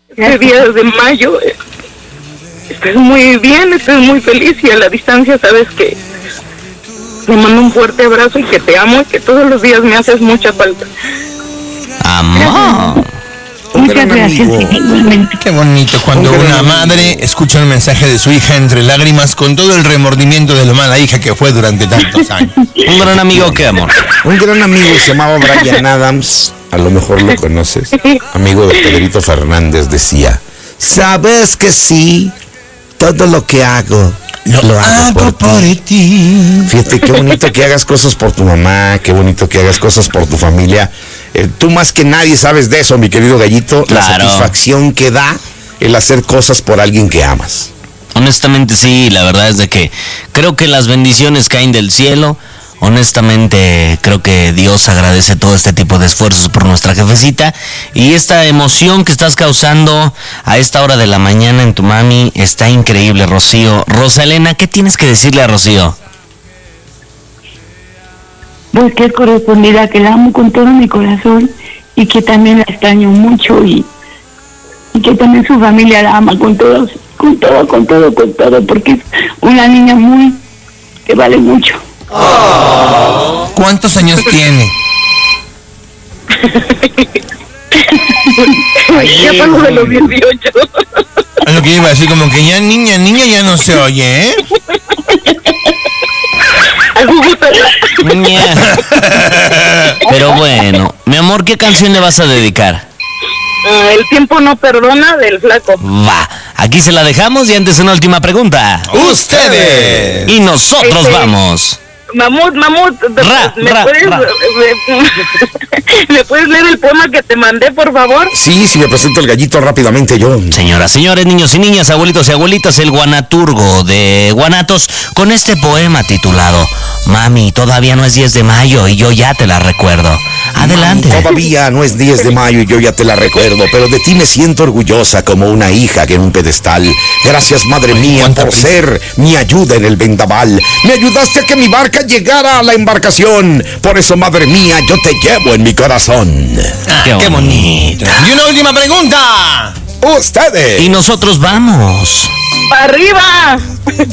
este día de mayo estés muy bien, estés muy feliz y a la distancia sabes que te mando un fuerte abrazo y que te amo y que todos los días me haces mucha falta. Amor. Muchas gracias, igualmente. Qué bonito cuando una madre escucha un mensaje de su hija entre lágrimas con todo el remordimiento de lo mala hija que fue durante tantos años. Un gran amigo, ¿qué, amor? Un gran amigo se llamaba Bryan Adams, a lo mejor lo conoces, amigo de Pedrito Fernández, decía: sabes que sí, todo lo que hago lo hago por ti. Fíjate, qué bonito que hagas cosas por tu mamá, qué bonito que hagas cosas por tu familia. Tú más que nadie sabes de eso, mi querido Gallito, claro. La satisfacción que da el hacer cosas por alguien que amas. Honestamente sí, la verdad es de que creo que las bendiciones caen del cielo. Honestamente creo que Dios agradece todo este tipo de esfuerzos por nuestra jefecita y esta emoción que estás causando a esta hora de la mañana en tu mami está increíble, Rocío. Rosa Elena, ¿qué tienes que decirle a Rocío? Pues que es correspondida, que la amo con todo mi corazón y que también la extraño mucho y que también su familia la ama con todo, porque es una niña muy que vale mucho. ¿Cuántos años tiene? Ya pasó de los 18. Es lo que iba a decir, como que ya niña ya no se oye, ¿eh? Pero bueno, mi amor, ¿qué canción le vas a dedicar? El tiempo no perdona, del Flaco. Va, aquí se la dejamos y antes una última pregunta. ¡Ustedes! Y nosotros vamos. Mamut, ¿me puedes leer el poema que te mandé, por favor? Sí, si me presento el Gallito rápidamente yo. Señoras, señores, niños y niñas, abuelitos y abuelitas, el guanaturgo de Guanatos con este poema titulado Mami, todavía no es 10 de mayo y yo ya te la recuerdo. Adelante. Mami, todavía no es 10 de mayo y yo ya te la recuerdo, pero de ti me siento orgullosa como una hija que en un pedestal. Gracias, madre mía, por ser mi ayuda en el vendaval. Me ayudaste a que mi barca llegara a la embarcación. Por eso, madre mía, yo te llevo en mi corazón. Qué bonito. Y una última pregunta. Ustedes. Y nosotros vamos. ¡Arriba!